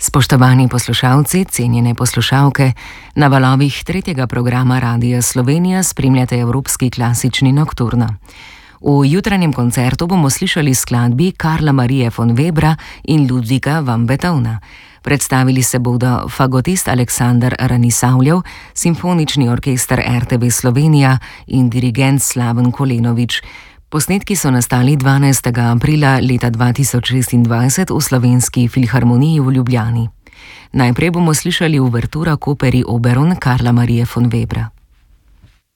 Spoštovani poslušalci, cenjene poslušalke, na valovih tretjega programa Radia Slovenija spremljate Evropski klasični nokturno. V jutranjem koncertu bomo slišali skladbi Karla Marie von Webra in Ludviga van Beethovna. Predstavili se bodo fagotist Aleksander Ranisavljev, simfonični orkester RTV Slovenija in dirigent Slaven Kolenovič. Posnetki so nastali 12. aprila leta 2026 v Slovenski filharmoniji v Ljubljani. Najprej bomo slišali uvertura Koperi Oberon Karla Marie von Webra.